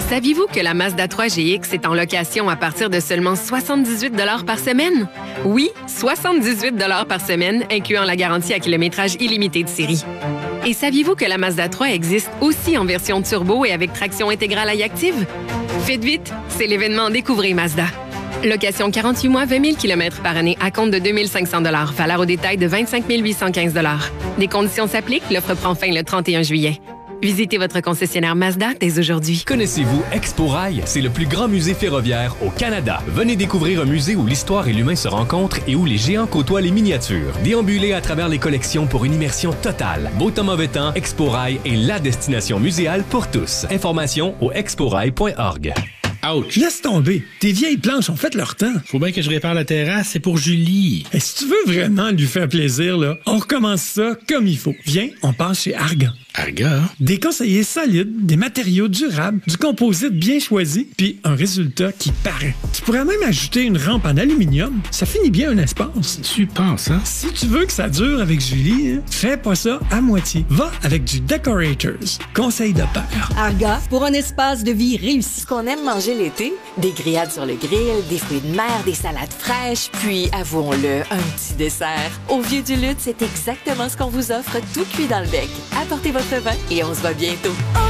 Saviez-vous que la Mazda 3 GX est en location à partir de seulement 78 $ par semaine? Oui, 78 $ par semaine, incluant la garantie à kilométrage illimité de série. Et saviez-vous que la Mazda 3 existe aussi en version turbo et avec traction intégrale iActive? Faites vite, c'est l'événement Découvrez Mazda. Location 48 mois, 20 000 km par année à compte de 2 500 $. Valeur au détail de 25 815 $. Des conditions s'appliquent. L'offre prend fin le 31 juillet. Visitez votre concessionnaire Mazda dès aujourd'hui. Connaissez-vous Expo Rail? C'est le plus grand musée ferroviaire au Canada. Venez découvrir un musée où l'histoire et l'humain se rencontrent et où les géants côtoient les miniatures. Déambulez à travers les collections pour une immersion totale. Beau temps, mauvais temps, Expo Rail est la destination muséale pour tous. Informations au exporail.org. Ouch! Laisse tomber. Tes vieilles planches ont fait leur temps. Faut bien que je répare la terrasse, c'est pour Julie. Et si tu veux vraiment lui faire plaisir, là, on recommence ça comme il faut. Viens, on passe chez Argan. Argan? Des conseillers solides, des matériaux durables, du composite bien choisi, puis un résultat qui paraît. Tu pourrais même ajouter une rampe en aluminium. Ça finit bien un espace. Tu penses, hein? Si tu veux que ça dure avec Julie, hein, fais pas ça à moitié. Va avec du Decorators. Conseil de père. Arga, pour un espace de vie réussi. Ce qu'on aime manger l'été, des grillades sur le grill, des fruits de mer, des salades fraîches, puis, avouons-le, un petit dessert. Au Vieux du Lutte, c'est exactement ce qu'on vous offre, tout cuit dans le bec. Apportez votre vin et on se voit bientôt.